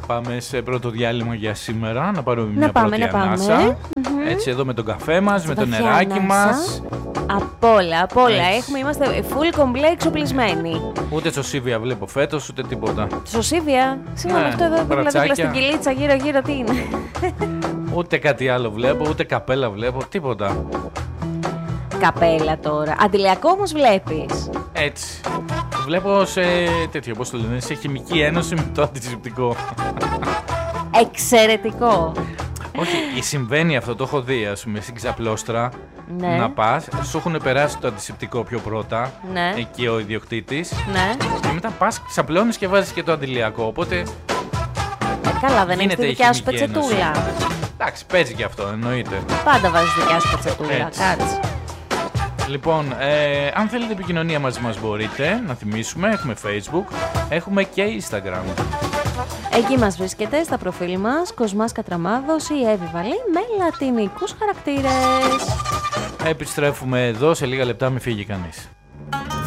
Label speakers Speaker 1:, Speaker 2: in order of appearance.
Speaker 1: πάμε σε πρώτο διάλειμμα για σήμερα, να πάρουμε μια πρώτη ανάσα. Έτσι εδώ με τον καφέ μας, με το νεράκι μας.
Speaker 2: Απ' όλα. Είμαστε full complete εξοπλισμένοι.
Speaker 1: Ούτε σωσίβια βλέπω φέτος, ούτε τίποτα.
Speaker 2: Σωσίβια, σήμερα αυτό εδώ δίπλα στην κυλίτσα γύρω-γύρω τι είναι.
Speaker 1: Ούτε κάτι άλλο βλέπω, ούτε καπέλα βλέπω, τίποτα.
Speaker 2: Καπέλα τώρα. Αντιλιακό όμως βλέπεις.
Speaker 1: Έτσι. Βλέπω σε τέτοιο, πώς το λένε, σε χημική ένωση με το αντισηπτικό.
Speaker 2: Εξαιρετικό.
Speaker 1: Όχι, συμβαίνει αυτό, το έχω δει, ας πούμε, στην ξαπλώστρα.
Speaker 2: Ναι.
Speaker 1: Να πας, σου έχουν περάσει το αντισηπτικό πιο πρώτα.
Speaker 2: Ναι.
Speaker 1: Εκεί ο ιδιοκτήτης.
Speaker 2: Ναι.
Speaker 1: Και μετά πας, ξαπλώνεις και βάζεις και το αντιλιακό. Οπότε.
Speaker 2: Καλά, δεν είναι τη δικιά σου πετσετούλα.
Speaker 1: Εντάξει, παίζει και αυτό, εννοείται.
Speaker 2: Πάντα βάζεις δικιά σου πετσετούλα. Κάτσε.
Speaker 1: Λοιπόν, αν θέλετε επικοινωνία μαζί μας μπορείτε, να θυμίσουμε, έχουμε Facebook, έχουμε και Instagram.
Speaker 2: Εκεί μας βρίσκεται στα προφίλ μας Κοσμάς Κατραμάδος ή Εύη Βαλή με λατινικούς χαρακτήρες.
Speaker 1: Επιστρέφουμε εδώ σε λίγα λεπτά, μην φύγει κανείς.